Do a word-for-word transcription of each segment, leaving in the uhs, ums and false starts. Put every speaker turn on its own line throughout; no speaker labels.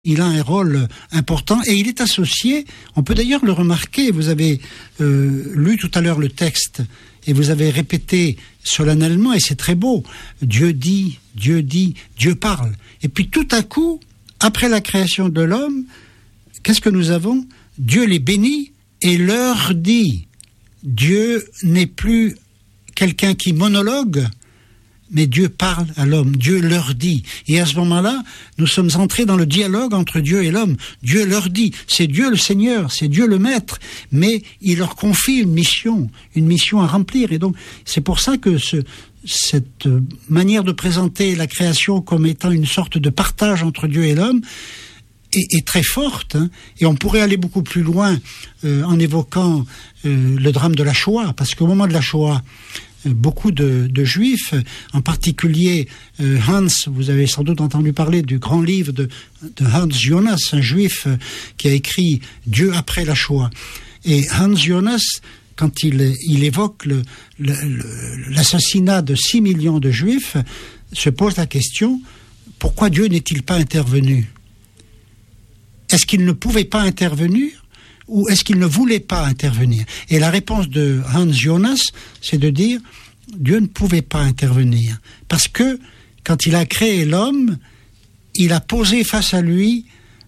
Il a un rôle important et il est associé, on peut d'ailleurs le remarquer, vous avez euh, lu tout à l'heure le texte et vous avez répété solennellement, et c'est très beau, Dieu dit, Dieu dit, Dieu parle. Et puis tout à coup, après la création de l'homme, qu'est-ce que nous avons ? Dieu les bénit et leur dit. Dieu n'est plus quelqu'un qui monologue, mais Dieu parle à l'homme, Dieu leur dit. Et à ce moment-là, nous sommes entrés dans le dialogue entre Dieu et l'homme. Dieu leur dit, c'est Dieu le Seigneur, c'est Dieu le Maître, mais il leur confie une mission, une mission à remplir. Et donc, c'est pour ça que ce, cette manière de présenter la création comme étant une sorte de partage entre Dieu et l'homme est, est très forte. Hein. Et on pourrait aller beaucoup plus loin euh, en évoquant euh, le drame de la Shoah, parce qu'au moment de la Shoah, beaucoup de, de juifs, en particulier euh, Hans, vous avez sans doute entendu parler du grand livre de, de Hans Jonas, un juif euh, qui a écrit Dieu après la Shoah. Et Hans Jonas, quand il, il évoque le, le, le, l'assassinat de six millions de juifs, se pose la question, pourquoi Dieu n'est-il pas intervenu ? Est-ce qu'il ne pouvait pas intervenir ? Ou est-ce qu'il ne voulait pas intervenir ? Et la réponse de Hans Jonas, c'est de dire, Dieu ne pouvait pas intervenir. Parce que, quand il a créé l'homme, il a posé face à lui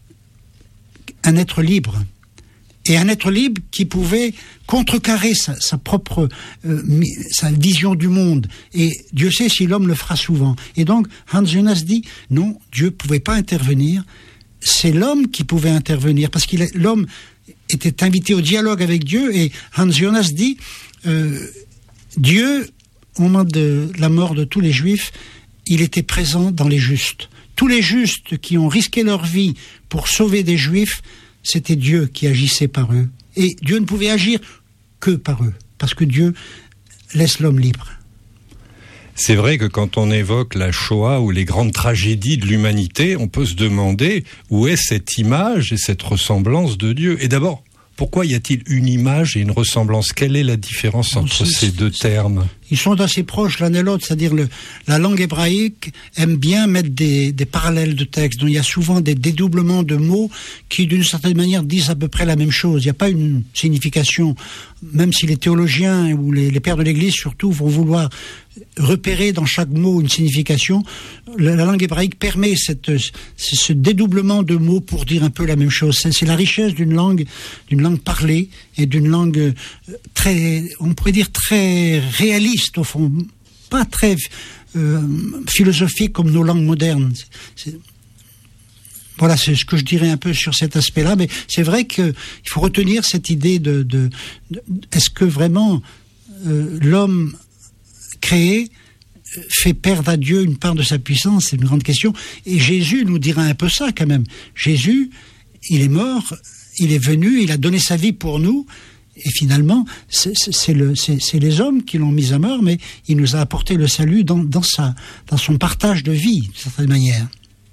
un être libre. Et un être libre qui pouvait contrecarrer sa, sa propre euh, sa vision du monde. Et Dieu sait si l'homme le fera souvent. Et donc, Hans Jonas dit, non, Dieu ne pouvait pas intervenir. C'est l'homme qui pouvait intervenir. Parce que l'homme était invité au dialogue avec Dieu, et Hans Jonas dit euh, Dieu, au moment de la mort de tous les Juifs, il était présent dans les justes. Tous les justes qui ont risqué leur vie pour sauver des Juifs, c'était Dieu qui agissait par eux. Et Dieu ne pouvait agir que par eux, parce que Dieu laisse l'homme libre.
C'est vrai que quand on évoque la Shoah ou les grandes tragédies de l'humanité, on peut se demander où est cette image et cette ressemblance de Dieu. Et d'abord, pourquoi y a-t-il une image et une ressemblance ? Quelle est la différence entre ces deux termes ?
Ils sont assez proches l'un et l'autre, c'est-à-dire le, la langue hébraïque aime bien mettre des, des parallèles de textes, donc il y a souvent des dédoublements de mots qui d'une certaine manière disent à peu près la même chose. Il n'y a pas une signification, même si les théologiens ou les, les pères de l'Église surtout vont vouloir repérer dans chaque mot une signification. La, la langue hébraïque permet cette, ce dédoublement de mots pour dire un peu la même chose. C'est, c'est la richesse d'une langue, d'une langue parlée et d'une langue très, on pourrait dire très réaliste au fond, pas très euh, philosophique comme nos langues modernes. C'est, voilà, c'est ce que je dirais un peu sur cet aspect-là, mais c'est vrai qu'il faut retenir cette idée de, de, de est-ce que vraiment euh, l'homme créé fait perdre à Dieu une part de sa puissance, c'est une grande question. Et Jésus nous dira un peu ça quand même. Jésus, il est mort, il est venu, il a donné sa vie pour nous, et finalement, c'est, c'est, le, c'est, c'est les hommes qui l'ont mis à mort, mais il nous a apporté le salut dans, dans, sa, dans son partage de vie, d'une certaine manière.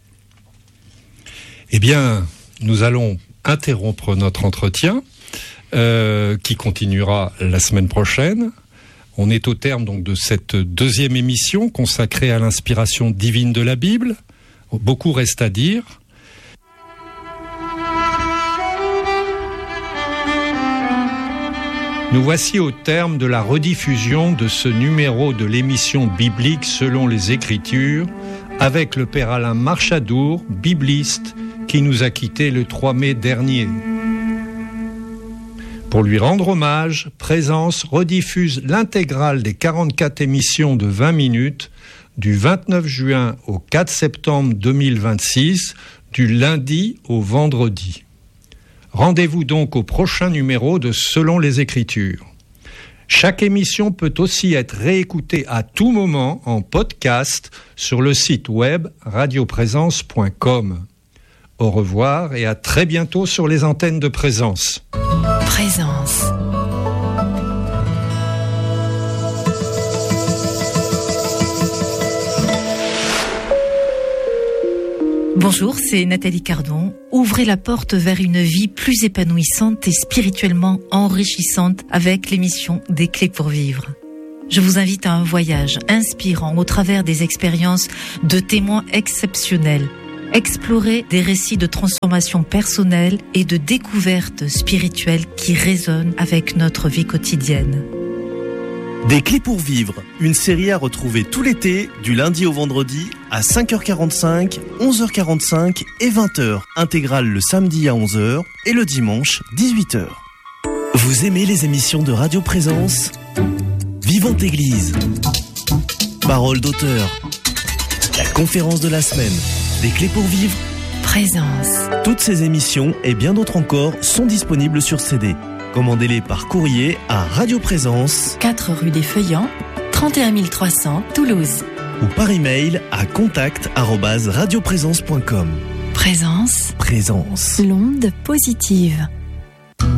Eh bien, nous allons interrompre notre entretien, euh, qui continuera la semaine prochaine. On est au terme donc de cette deuxième émission consacrée à l'inspiration divine de la Bible. Beaucoup reste à dire. Nous voici au terme de la rediffusion de ce numéro de l'émission biblique selon les Écritures avec le Père Alain Marchadour, bibliste, qui nous a quittés le trois mai dernier. Pour lui rendre hommage, Présence rediffuse l'intégrale des quarante-quatre émissions de vingt minutes du vingt-neuf juin au quatre septembre deux mille vingt-six, du lundi au vendredi. Rendez-vous donc au prochain numéro de Selon les Écritures. Chaque émission peut aussi être réécoutée à tout moment en podcast sur le site web radioprésence point com. Au revoir et à très bientôt sur les antennes de Présence.
Présence. Bonjour, c'est Nathalie Cardon. Ouvrez la porte vers une vie plus épanouissante et spirituellement enrichissante avec l'émission Des Clés pour Vivre. Je vous invite à un voyage inspirant au travers des expériences de témoins exceptionnels. Explorer des récits de transformation personnelle et de découverte spirituelle qui résonnent avec notre vie quotidienne.
Des clés pour vivre, une série à retrouver tout l'été, du lundi au vendredi, à cinq heures quarante-cinq, onze heures quarante-cinq et vingt heures. Intégrale le samedi à onze heures et le dimanche dix-huit heures. Vous aimez les émissions de Radio Présence ? Vivante Église, Parole d'auteur, la conférence de la semaine, des clés pour vivre,
Présence.
Toutes ces émissions et bien d'autres encore sont disponibles sur C D. Commandez-les par courrier à Radio Présence,
quatre rue des Feuillants, trente et un mille trois cents, Toulouse.
Ou par email à contact arobase radioprésence point com.
Présence.
Présence.
L'onde positive.